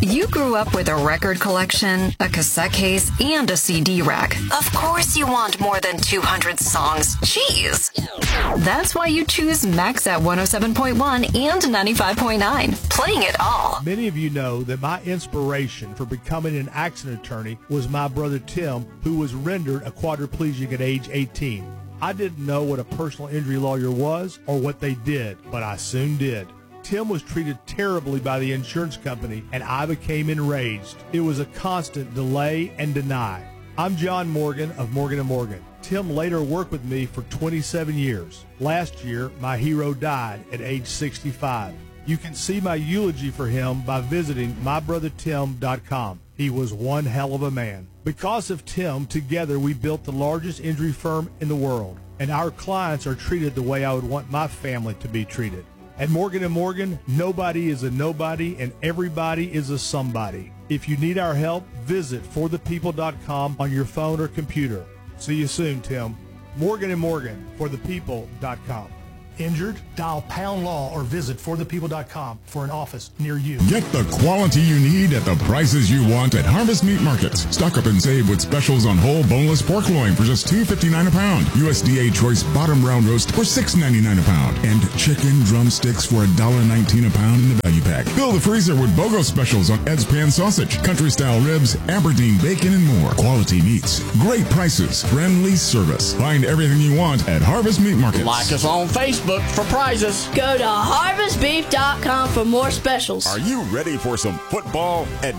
You grew up with a record collection, a cassette case, and a CD rack. Of course you want more than 200 songs. Jeez. That's why you choose Max at 107.1 and 95.9. Playing it all. Many of you know that my inspiration for becoming an accident attorney was my brother Tim, who was rendered a quadriplegic at age 18. I didn't know what a personal injury lawyer was or what they did, but I soon did. Tim was treated terribly by the insurance company, and I became enraged. It was a constant delay and deny. I'm John Morgan of Morgan & Morgan. Tim later worked with me for 27 years. Last year, my hero died at age 65. You can see my eulogy for him by visiting mybrothertim.com. He was one hell of a man. Because of Tim, together we built the largest injury firm in the world, and our clients are treated the way I would want my family to be treated. At Morgan & Morgan, nobody is a nobody and everybody is a somebody. If you need our help, visit forthepeople.com on your phone or computer. See you soon, Tim. Morgan & Morgan, forthepeople.com. Injured? Dial Pound Law or visit forthepeople.com for an office near you. Get the quality you need at the prices you want at Harvest Meat Markets. Stock up and save with specials on whole boneless pork loin for just $2.59 a pound. USDA Choice Bottom Round Roast for $6.99 a pound. And chicken drumsticks for $1.19 a pound in the value pack. Fill the freezer with BOGO specials on Ed's Pan Sausage, Country Style Ribs, Aberdeen Bacon, and more. Quality meats, great prices, friendly service. Find everything you want at Harvest Meat Markets. Like us on Facebook for prizes. Go to harvestbeef.com for more specials. Are you ready for some football? At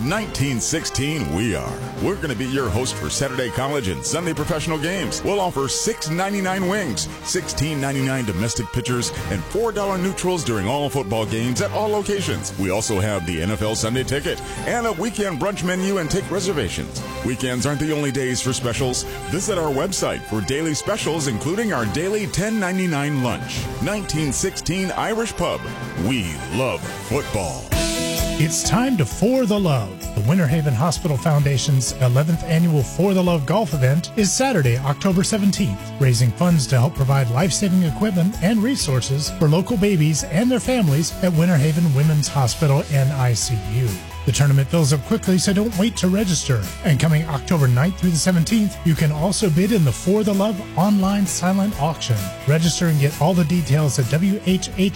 1916, we are. We're going to be your host for Saturday college and Sunday professional games. We'll offer $6.99 wings, $16.99 domestic pitchers, and $4 neutrals during all football games at all locations. We also have the NFL Sunday ticket and a weekend brunch menu and take reservations. Weekends aren't the only days for specials. Visit our website for daily specials, including our daily $10.99 lunch. 1916 Irish Pub. We love football. It's time to For the Love. The Winter Haven Hospital Foundation's 11th annual For the Love golf event is Saturday, October 17th, raising funds to help provide life-saving equipment and resources for local babies and their families at Winter Haven Women's Hospital and ICU. The tournament fills up quickly, so don't wait to register. And coming October 9th through the 17th, you can also bid in the For the Love online silent auction. Register and get all the details at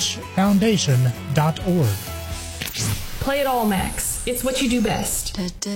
whhfoundation.org. Play it all, Max. It's what you do best.